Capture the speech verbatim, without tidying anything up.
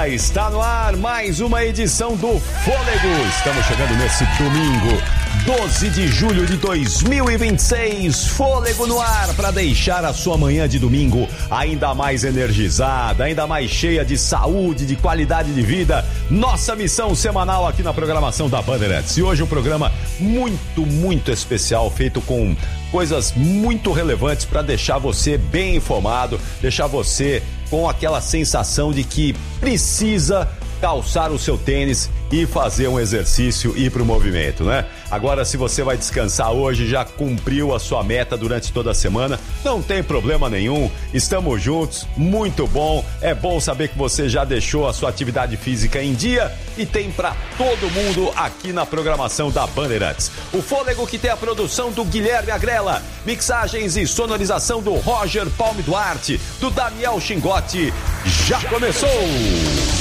Está no ar mais uma edição do Fôlego. Estamos chegando nesse domingo, doze de julho de dois mil e vinte e seis. Fôlego no ar para deixar a sua manhã de domingo ainda mais energizada, ainda mais cheia de saúde, de qualidade de vida. Nossa missão semanal aqui na programação da Bandeirantes. E hoje um programa muito, muito especial, feito com coisas muito relevantes para deixar você bem informado, deixar você com aquela sensação de que precisa calçar o seu tênis e fazer um exercício e ir pro movimento, né? Agora, se você vai descansar hoje, já cumpriu a sua meta durante toda a semana, não tem problema nenhum, estamos juntos, muito bom, é bom saber que você já deixou a sua atividade física em dia e tem pra todo mundo aqui na programação da Bandeirantes. O Fôlego que tem a produção do Guilherme Agrela, mixagens e sonorização do Roger Palme Duarte, do Daniel Xingotti, já começou!